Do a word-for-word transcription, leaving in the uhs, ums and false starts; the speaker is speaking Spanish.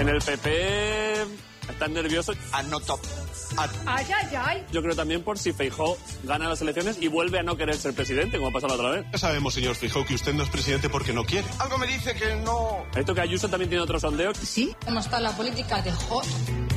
En el P P están nerviosos. Anoto. Ay, ay, ay. Yo creo también por si Feijóo gana las elecciones y vuelve a no querer ser presidente, como ha pasado la otra vez. Ya sabemos, señor Feijóo, que usted no es presidente porque no quiere. Algo me dice que no... Esto que Ayuso también tiene otro sondeo. Sí. ¿Cómo está la política de hot?